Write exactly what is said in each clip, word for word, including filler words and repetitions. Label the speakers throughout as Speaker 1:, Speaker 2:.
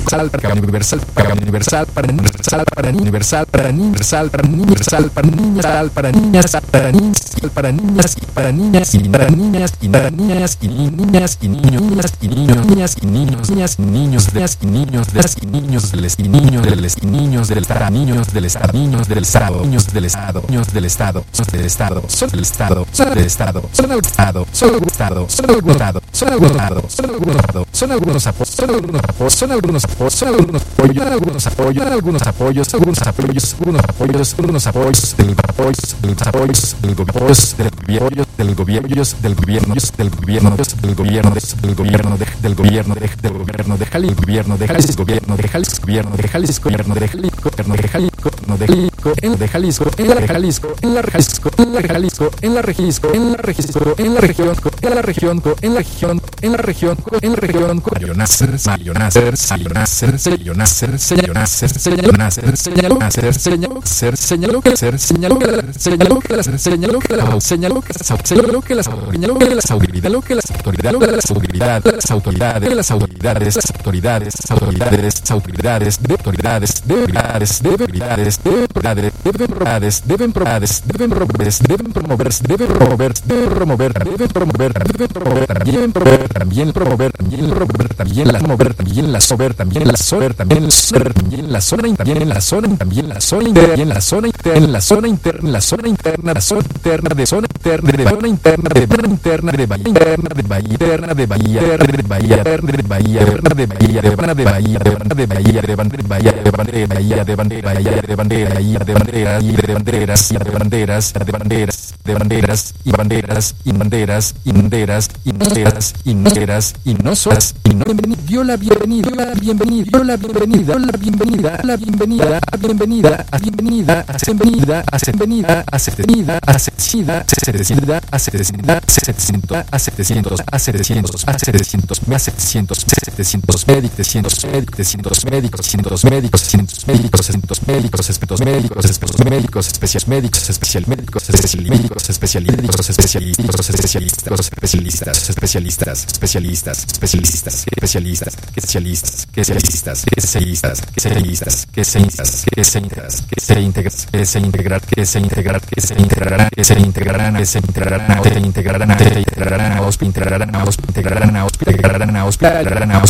Speaker 1: universal para universal para universal para universal para universal para universal para universal para universal para niñas para niñas para niñas para niñas y para niñas y para niñas y niñas y niños y niños niñas y niños niñas y niños de y niños de y niños del y niños del y niños del estado niños del estado niños del estado niños del estado niños del estado son del estado son del estado son del estado son del estado son del estado son del estado son del estado son del estado son algunos apoyos son algunos apoyos son algunos apoyos son algunos apoyos algunos apoyos algunos apoyos algunos apoyos algunos apoyos algunos apoyos del apoyos del apoyos del gobierno del gobierno del gobierno del gobierno del gobierno del gobierno del gobierno del gobierno del gobierno de Jalisco gobierno de Jalisco gobierno de Jalisco gobierno de Jalisco gobierno de Jalisco gobierno de Jalisco no de Jalisco en de Jalisco en la Jalisco en la Jalisco en la Jalisco en la Jalisco en la Jalisco en la región en la región en la región en la región en la región yo nacer yo nacer yo nacer yo nacer yo nacer yo nacer señaló nacer señaló ser señaló que ser señaló que señaló que las señaló que la señaló que las señaló que las señaló que las autoridades lo que las autoridades lo que las autoridades las autoridades las autoridades las autoridades autoridades autoridades de autoridades de autoridades de autoridades de autoridades deben promover deben promover deben promover deben promover deben promover deben promover deben promover deben promover también promover también promover también promover también la promover también la sober también la sober también la sober también la zona también en la zona también la zona interna en la zona interna la zona interna la zona interna la zona interna de zona interna de zona interna de zona interna de bahía interna de bahía interna de bahía de bahía de bahía de bahía de banda de bahía de banda de bahía de banda de bahía de banda de bahía de banda de bahía de bandera y de banderas y de banderas y de banderas de banderas de banderas y banderas y banderas y banderas y banderas y banderas y no solas y no dio la bienvenida la bienvenida la bienvenida la bienvenida la bienvenida la bienvenida a bienvenida a bienvenida a bienvenida a bienvenida a setecida setecida a setecida setecientos a setecientos a setecientos a setecientos a setecientos setecientos médicos setecientos médicos cientos médicos cientos médicos cientos médicos expertos médicos expertos médicos especiales médicos especial médicos especial médicos especialistas especialistas especialistas especialistas especialistas especialistas especialistas especialistas especialistas especialistas especialistas especialistas que se que se integras que se integras que se integrar que se integrar que se integrarán que se integrarán que se integrarán que se integrarán que se integrarán a hospitales a hospitales a hospitales a hospitales a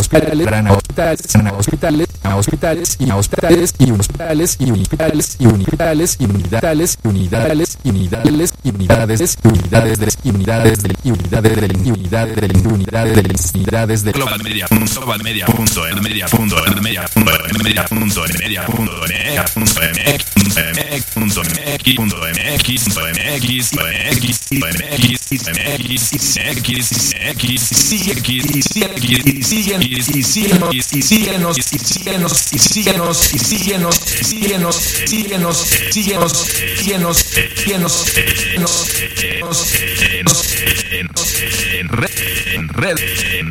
Speaker 1: hospitales a hospitales a hospitales y a hospitales y hospitales y hospitales y unidades y unidades y unidades y unidades y unidades y unidades de unidades de unidades de unidades de unidades de unidades de global media global media punto en media punto en media punto en media punto en media punto en media punto mx punto mx punto mx punto mx mx mx síguenos y síguenos y síguenos y síguenos y síguenos síguenos síguenos síguenos síguenos síguenos síguenos en red en red